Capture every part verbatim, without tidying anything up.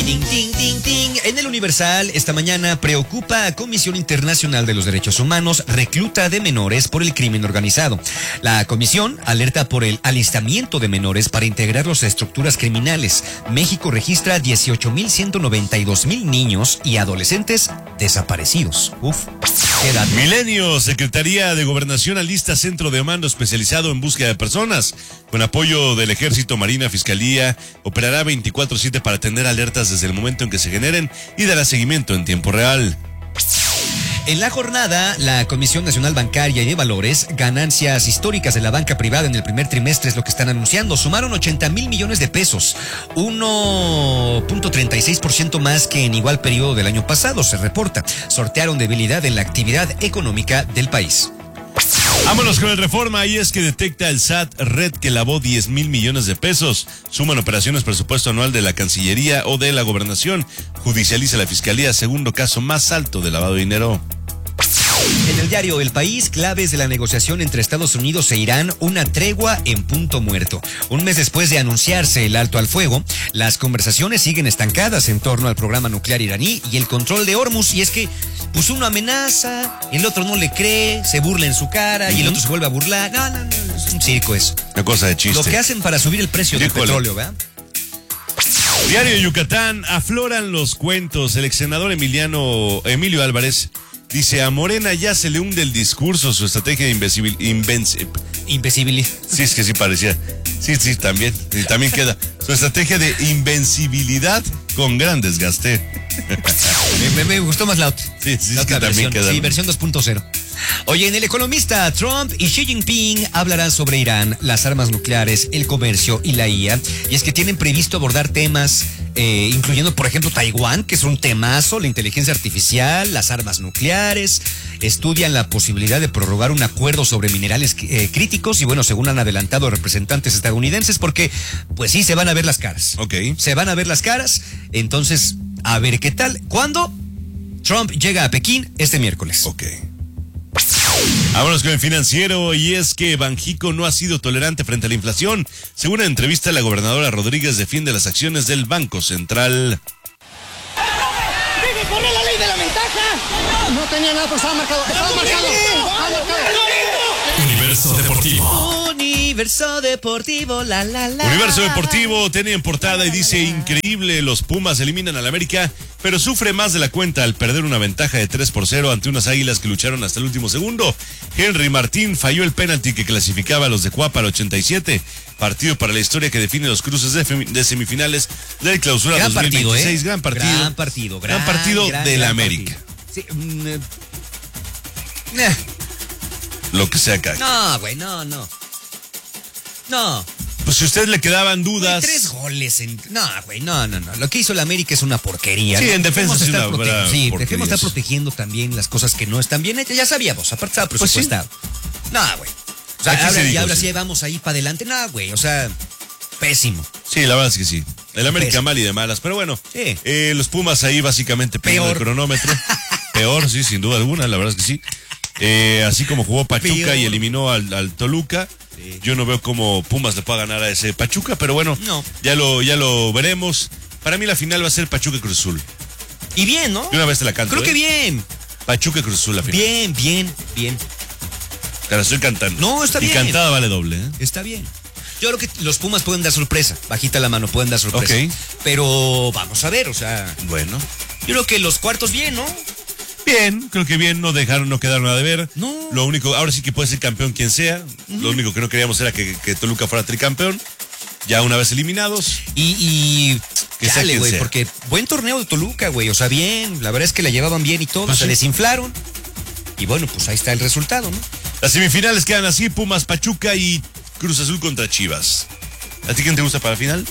Ding, ding, ding, ding. En el Universal, esta mañana, preocupa a Comisión Internacional de los Derechos Humanos recluta de menores por el crimen organizado. La comisión alerta por el alistamiento de menores para integrarlos a estructuras criminales. México registra dieciocho mil ciento noventa y dos mil niños y adolescentes desaparecidos. Uf, qué edad. Milenio, Secretaría de Gobernación alista centro de mando especializado en búsqueda de personas. Con apoyo del Ejército, Marina, Fiscalía, operará veinticuatro siete para atender alertas desde el momento en que se generen y dará seguimiento en tiempo real. En la jornada, la Comisión Nacional Bancaria y de Valores, ganancias históricas de la banca privada en el primer trimestre es lo que están anunciando. Sumaron ochenta mil millones de pesos, uno punto treinta y seis por ciento más que en igual periodo del año pasado, se reporta. Sortearon debilidad en la actividad económica del país. Vámonos con el Reforma, y es que detecta el S A T red que lavó diez mil millones de pesos. Suman operaciones presupuesto anual de la Cancillería o de la Gobernación. Judicializa la Fiscalía, segundo caso más alto de lavado de dinero. En el diario El País, claves de la negociación entre Estados Unidos e Irán, una tregua en punto muerto. Un mes después de anunciarse el alto al fuego, las conversaciones siguen estancadas en torno al programa nuclear iraní y el control de Hormuz. Y es que, pues uno amenaza, el otro no le cree, se burla en su cara y el otro se vuelve a burlar. No, no, no, es un circo eso. Una cosa de chiste. Lo que hacen para subir el precio del Híjole. petróleo, ¿verdad? Diario de Yucatán, afloran los cuentos. El ex senador Emiliano, Emilio Álvarez dice: a Morena ya se le hunde el discurso, su estrategia de invisibil, invenci, Invisible. Sí, es que sí parecía. Sí, sí, también. Y también queda. Su estrategia de invencibilidad con gran desgaste. me, me, me gustó más la otra. Sí, sí, la es que otra también versión. queda. Sí, versión dos punto cero. Oye, en El Economista, Trump y Xi Jinping hablarán sobre Irán, las armas nucleares, el comercio y la I A. Y es que tienen previsto abordar temas, eh, incluyendo, por ejemplo, Taiwán, que es un temazo, la inteligencia artificial, las armas nucleares. Estudian la posibilidad de prorrogar un acuerdo sobre minerales eh, críticos. Y bueno, según han adelantado representantes estadounidenses, porque, pues sí, se van a ver las caras. Ok. Se van a ver las caras. Entonces, a ver qué tal. ¿Cuándo? Trump llega a Pekín este miércoles. Ok. Vámonos con el Financiero, y es que Banjico no ha sido tolerante frente a la inflación. Según una entrevista, la gobernadora Rodríguez defiende las acciones del Banco Central. ¡Debe poner la ley de la ventaja! No tenía nada, pero estaba marcado. Estaba marcado. Estaba marcado. Universo Deportivo. Universo Deportivo, la la la. Universo Deportivo tiene en portada y dice: increíble, los Pumas eliminan al América, pero sufre más de la cuenta al perder una ventaja de tres por cero ante unas Águilas que lucharon hasta el último segundo. Henry Martín falló el penalti que clasificaba a los de Cuapa al ochenta y siete. Partido para la historia que define los cruces de, de semifinales del Clausura gran dos mil veintiséis. Partido, ¿eh? Gran partido. Gran partido. Gran, gran partido gran, del gran América. Partido. Sí, mm, eh. Lo que sea acá. No, güey, no, no. No. Pues si a usted le quedaban dudas. Güey, tres goles en. No, güey, no, no, no. Lo que hizo la América es una porquería. Sí, ¿no? en defensa Dejemos es estar una prote- verdad Sí, porquería, dejemos estar eso. protegiendo también las cosas que no están bien hechas. Ya sabíamos, aparte estaba Pues sí. presupuestado. No, güey. O sea, Aquí se ahora, y dijo, ahora sí. sí vamos ahí para adelante. No, güey, o sea, pésimo. Sí, la verdad es que sí. El América Pésimo. mal y de malas. Pero bueno, Sí. eh, los Pumas ahí básicamente pidiendo el Peor. cronómetro. Peor, sí, sin duda alguna, la verdad es que sí. Eh, así como jugó Pachuca Peor. y eliminó al, al Toluca. Sí. Yo no veo cómo Pumas le pueda ganar a ese Pachuca, pero bueno, No. ya lo ya lo veremos. Para mí la final va a ser Pachuca Cruz Azul. Y bien, ¿no? De una vez te la canto. Creo ¿eh? que bien. Pachuca Cruz Azul la final. Bien, bien, bien. Te la estoy cantando. No, está y bien. Y cantada vale doble, ¿eh? Está bien. Yo creo que los Pumas pueden dar sorpresa. Bajita la mano, pueden dar sorpresa. Ok. Pero vamos a ver, o sea, Bueno. yo creo que los cuartos bien, ¿no? Bien, creo que bien, no dejaron, no quedaron a deber. No. Lo único, ahora sí que puede ser campeón quien sea. Uh-huh. Lo único que no queríamos era que, que Toluca fuera tricampeón. Ya una vez eliminados. Y, y Que sea dale, quien güey, sea. porque buen torneo de Toluca, güey. O sea, bien, la verdad es que la llevaban bien y todo, Pues se sí. desinflaron. Y bueno, pues ahí está el resultado, ¿no? Las semifinales quedan así: Pumas, Pachuca y Cruz Azul contra Chivas. ¿A ti quién te gusta para la final?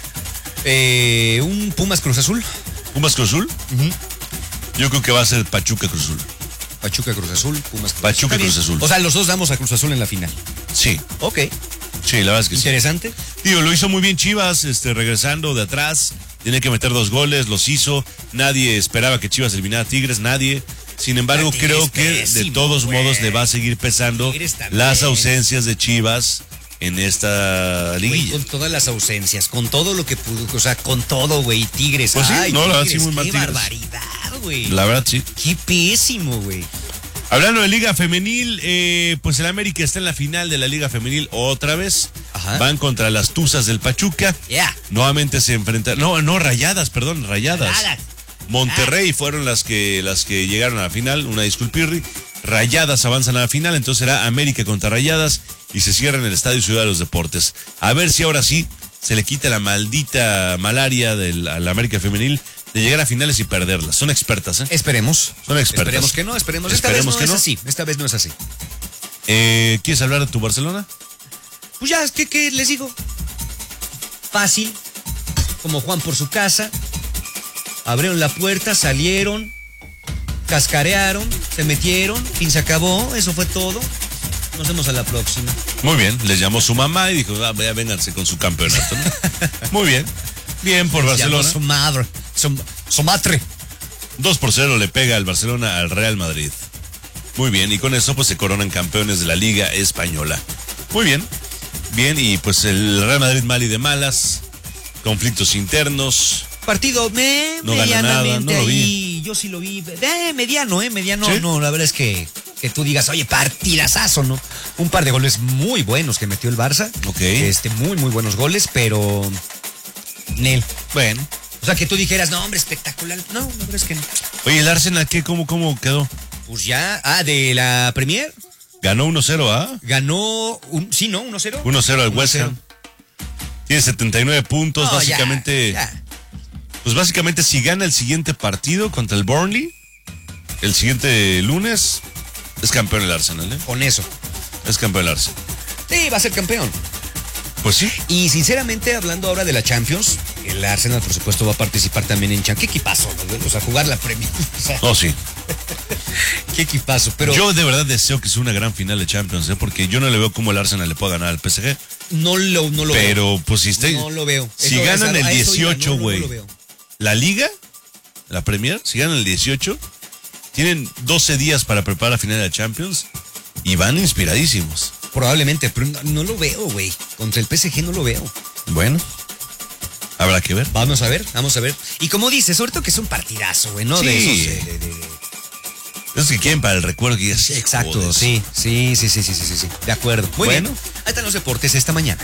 Eh, un Pumas Cruz Azul. ¿Pumas Cruz Azul? Uh-huh. Yo creo que va a ser Pachuca Cruz Azul. Pachuca Cruz Azul, Pumas Cruz Pachuca Está Cruz bien. Azul. O sea, los dos damos a Cruz Azul en la final. Sí, Ok, sí, la verdad es que sí. interesante. Digo, lo hizo muy bien Chivas, este, regresando de atrás. Tenía que meter dos goles, los hizo. Nadie esperaba que Chivas eliminara a Tigres, nadie. Sin embargo, Tigres creo que pésimo, de todos güey. modos le va a seguir pesando Tigres también. las ausencias de Chivas en esta Güey, liguilla. con todas las ausencias, con todo lo que pudo, o sea, con todo, güey, Tigres. Pues sí, Ay, no, la verdad, Tigres, sí, muy mal qué Tigres. barbaridad, güey. La verdad, sí. Qué pésimo, güey. Hablando de Liga Femenil, eh, pues el América está en la final de la Liga Femenil otra vez. Ajá. Van contra las Tuzas del Pachuca. Ya. Nuevamente se enfrentan. No, no, Rayadas, perdón, Rayadas. Rayadas. Monterrey fueron las que, las que llegaron a la final, una disculpirri. Rayadas avanzan a la final, entonces será América contra Rayadas y se cierra en el Estadio Ciudad de los Deportes. A ver si ahora sí se le quita la maldita malaria del, al América Femenil de llegar a finales y perderlas. Son expertas, ¿eh? Esperemos. Son expertas. Esperemos que no, esperemos. Esta Esperemos vez no que es no. así. Esta vez no es así. Eh, ¿Quieres hablar de tu Barcelona? Pues ya, ¿qué, qué les digo? Fácil. Como Juan por su casa. Abrieron la puerta, salieron, cascarearon, se metieron, fin se acabó, eso fue todo. Nos vemos a la próxima. Muy bien, les llamó su mamá y dijo, ah, vaya, vénganse con su campeonato, ¿no? Muy bien, bien por Les llamó Barcelona. su madre, su, su madre. dos por cero le pega el Barcelona al Real Madrid. Muy bien, y con eso pues se coronan campeones de la Liga Española. Muy bien, bien, y pues el Real Madrid mal y de malas, conflictos internos. Partido me, No gana medianamente nada, no lo ahí, yo sí lo vi, eh, mediano, eh, mediano, ¿Sí? no, la verdad es que, que tú digas, oye, partidazazo, ¿no? Un par de goles muy buenos que metió el Barça. Ok. Este, muy, muy buenos goles, pero... Nel. Bueno. O sea, que tú dijeras, no, hombre, espectacular. No, la verdad es que no. Oye, ¿el Arsenal qué? ¿Cómo, cómo quedó? Pues ya, ah, de la Premier, Ganó uno cero, ¿ah? ganó, un, sí, ¿no? uno cero. uno cero al West uno Ham. Tiene setenta y nueve puntos, No, ya, básicamente... ya. Pues básicamente si gana el siguiente partido contra el Burnley, el siguiente lunes, es campeón el Arsenal, ¿eh? Con eso. Es campeón el Arsenal. Sí, va a ser campeón. Pues sí. Y sinceramente, hablando ahora de la Champions, el Arsenal, por supuesto, va a participar también en Champions. ¿Qué equipazo? ¿No? O sea, jugar la Premier. O sea, Oh, sí. qué equipazo. Pero Yo de verdad deseo que sea una gran final de Champions, ¿eh? Porque yo no le veo cómo el Arsenal le pueda ganar al P S G. no lo, no lo Pero veo. pues si está... No lo veo. Si Eso- ganan a- el a eso iba, dieciocho, no, no, güey. no lo veo. La Liga, la Premier, si ganan el dieciocho, tienen doce días para preparar la final de la Champions y van inspiradísimos. Probablemente, pero no, no lo veo, güey. Contra el P S G no lo veo. Bueno, habrá que ver. Vamos a ver, vamos a ver. Y como dices, sobre todo que es un partidazo, güey, ¿no? Sí. De esos, eh, de- de- de- Es que quieren para el recuerdo que ya se Exacto, jodes. sí, sí, sí, sí, sí, sí, sí, sí. De acuerdo. Muy Bueno. bien. Ahí están los deportes esta mañana.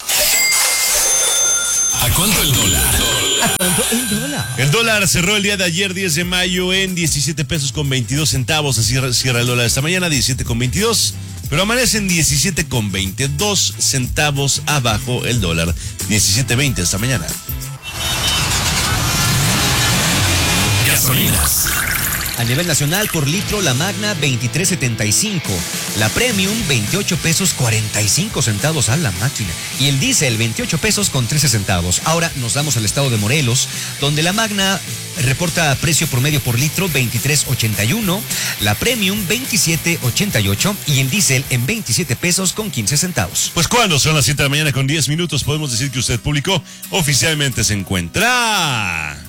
¿A cuánto el dólar? ¿A cuánto el dólar? El dólar cerró el día de ayer, diez de mayo, en diecisiete pesos con veintidós centavos. Así cierra, cierra el dólar esta mañana, diecisiete con veintidós. Pero amanece en diecisiete con veintidós centavos abajo el dólar. diecisiete veinte esta mañana. Gasolinas. A nivel nacional, por litro, la Magna veintitrés setenta y cinco, la Premium veintiocho pesos cuarenta y cinco centavos a la máquina y el diésel veintiocho pesos con trece centavos. Ahora nos damos al estado de Morelos, donde la Magna reporta precio promedio por litro veintitrés ochenta y uno, la Premium veintisiete ochenta y ocho y el diésel en veintisiete pesos con quince centavos. Pues cuando son las siete de la mañana con diez minutos, podemos decir que usted publicó oficialmente se encuentra...